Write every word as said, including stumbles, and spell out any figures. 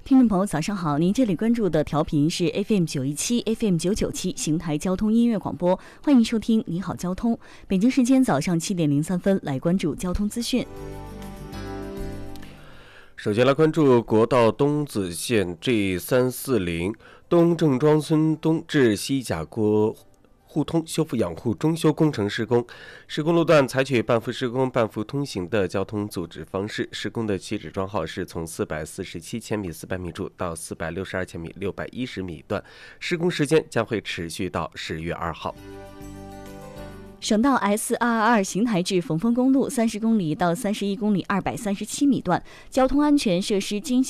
听众朋友，早上好！您这里关注的调频是 F M 九一七、F M 九九七邢台交通音乐广播，欢迎收听《你好交通》。北京时间早上七点零三分，来关注交通资讯。 首先来关注国道东子线 G 三四零东郑庄村东至西甲郭互通修复养护中修工程施工，施工路段采取半幅施工半幅通行的交通组织方式，施工的起止桩号是从四百四十七千米四百米处到四百六十二千米六百一十米段，施工时间将会持续到十月二号。 省道 S 二二二邢台至逢丰公路三十公里到三十一公里二百三十七米段，交通安全设施精细